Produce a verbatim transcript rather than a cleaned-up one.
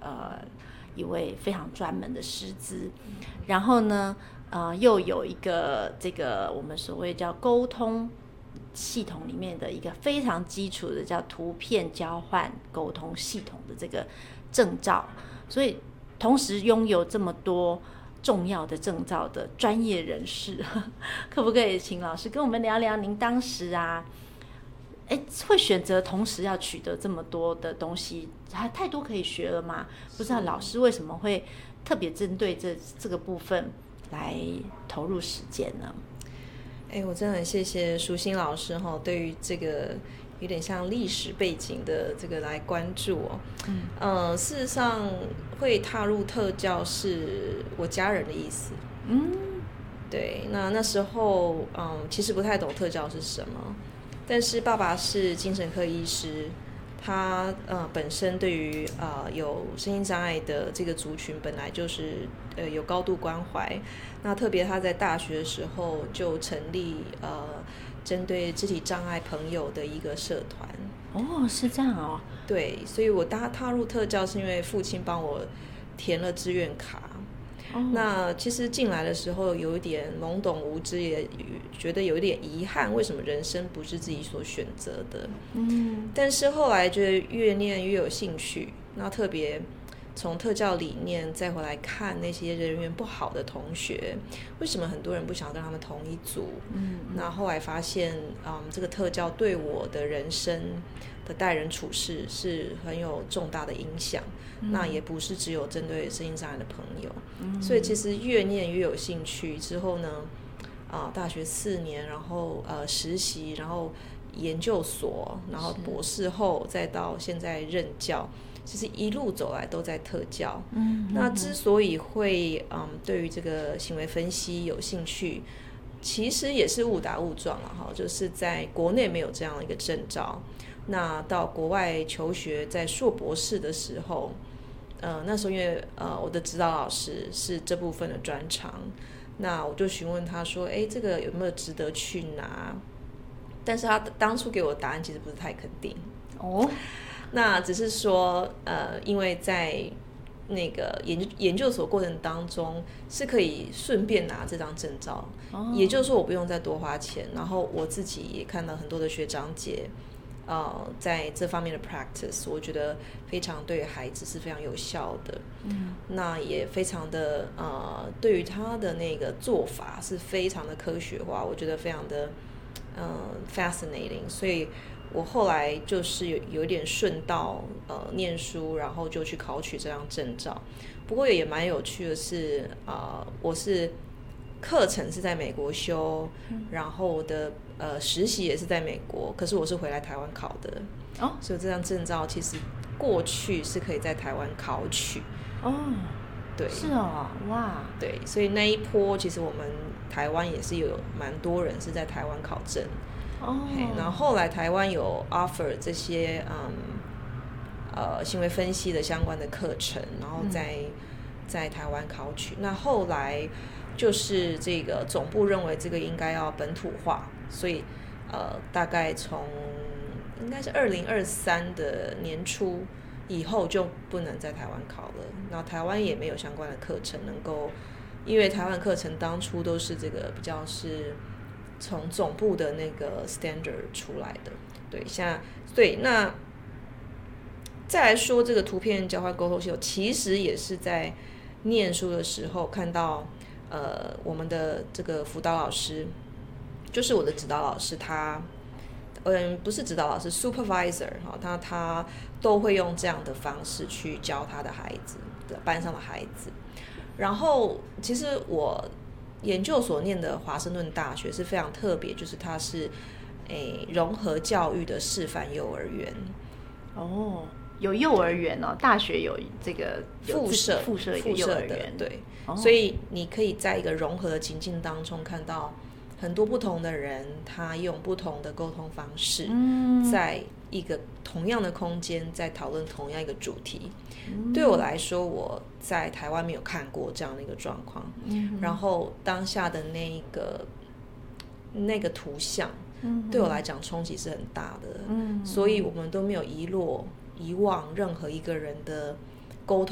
呃一位非常专门的师资，然后呢，呃，又有一个这个我们所谓叫沟通系统里面的一个非常基础的叫图片交换沟通系统的这个证照，所以同时拥有这么多重要的证照的专业人士，可不可以请老师跟我们聊聊您当时啊，哎，会选择同时要取得这么多的东西，还太多可以学了嘛？不知道老师为什么会特别针对这这个部分来投入实践呢？ 哎，我真的很谢谢淑馨老师哈，对于这个有点像历史背景的这个来关注哦。嗯，呃，事实上会踏入特教是我家人的意思。嗯，对，那那时候嗯，其实不太懂特教是什么，但是爸爸是精神科医师，他呃本身对于呃有身心障碍的这个族群本来就是呃有高度关怀。那特别他在大学的时候就成立呃针对肢体障碍朋友的一个社团。 哦，是这样哦。 对，所以我踏踏入特教是因为父亲帮我填了志愿卡。哦，那其实进来的时候有一点懵懂无知，也觉得有一点遗憾，为什么人生不是自己所选择的。嗯，但是后来觉得越念越有兴趣，那特别从特教理念再回来看那些人缘不好的同学，为什么很多人不想跟他们同一组？嗯，那后来发现，嗯，这个特教对我的人生的待人处事是很有重大的影响。嗯，那也不是只有针对身心障碍的朋友。嗯，所以其实越念越有兴趣。之后呢，啊，大学四年，然后呃实习，然后研究所，然后博士后，再到现在任教。其实一路走来都在特教。嗯，那之所以会嗯对于这个行为分析有兴趣，其实也是误打误撞了哈，就是在国内没有这样的一个证照，那到国外求学，在硕博士的时候，呃那时候因为呃我的指导老师是这部分的专长，那我就询问他说，哎，这个有没有值得去拿？但是他当初给我的答案其实不是太肯定。哦。那只是说，呃，因为在那个研究研究所过程当中是可以顺便拿这张证照，哦，也就是说我不用再多花钱，然后我自己也看到很多的学长姐，呃，在这方面的 practice， 我觉得非常对孩子是非常有效的。嗯，那也非常的呃，对于他的那个做法是非常的科学化，我觉得非常的嗯、呃、fascinating， 所以。我后来就是有有一点顺道呃念书，然后就去考取这张证照。不过也蛮有趣的是，呃，我是课程是在美国修，嗯，然后我的呃实习也是在美国，可是我是回来台湾考的。哦，所以这张证照其实过去是可以在台湾考取。 哦， 对， 是哦，哇， 对，所以那一波其实我们台湾也是有蛮多人是在台湾考证。哦，然后后来台湾有 offer 这些嗯呃行为分析的相关的课程，然后在、嗯、在台湾考取。那后来就是这个总部认为这个应该要本土化，所以呃大概从应该是二零二三的年初以后就不能在台湾考了。然后台湾也没有相关的课程能够，因为台湾课程当初都是这个比较是。从总部的那个 standard 出来的，对，现在对，那再来说这个图片交换沟通系统，其实也是在念书的时候看到，呃，我们的这个辅导老师，就是我的指导老师，他，嗯，不是指导老师 ，supervisor 哈，他他都会用这样的方式去教他的孩子，班上的孩子，然后其实我。研究所念的华盛顿大学是非常特别，就是它是诶融合教育的示范幼儿园。 哦，有幼儿园哦，大学有这个附设附设幼儿园， 对、哦，所以你可以在一个融合的情境当中看到很多不同的人，他用不同的沟通方式，嗯、在一个同样的空间在讨论同样一个主题。嗯、对我来说，我在台湾没有看过这样的一个状况。嗯、然后当下的那个那个图像，嗯、对我来讲冲击是很大的。嗯、所以我们都没有遗落遗忘任何一个人的沟通。